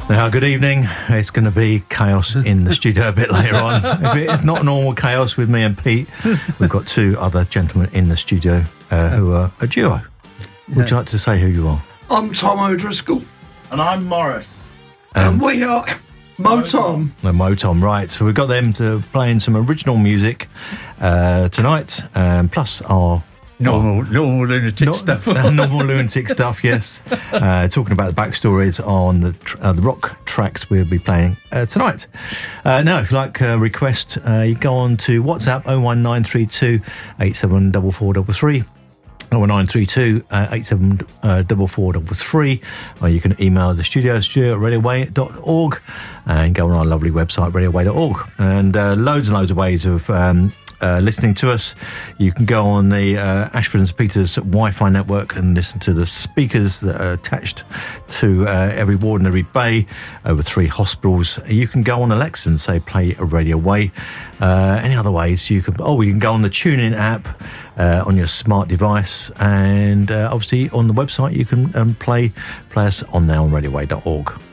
Now, good evening. It's going to be chaos in the studio a bit later on. If it's not normal chaos with me and Pete, we've got two other gentlemen in the studio who are a duo. Would you like to say who you are? I'm Tom O'Driscoll. And I'm Morris. And we are Motom. No, Motom, right. So we've got them to playing some original music tonight, plus our... Normal lunatic stuff. Normal lunatic stuff, yes. Talking about the backstories on the rock tracks we'll be playing tonight. Now, if you like request, you go on to WhatsApp 01932 874433. 01932 874433, or you can email the studio at radioway.org and go on our lovely website radioway.org, and loads and loads of ways of listening to us. You can go on the Ashford and St Peters Wi-Fi network and listen to the speakers that are attached to every ward and every bay, over 3 hospitals. You can go on Alexa and say play a Radio Way. Any other ways you can go on the TuneIn app on your smart device, and obviously on the website you can play us on there on radioway.org.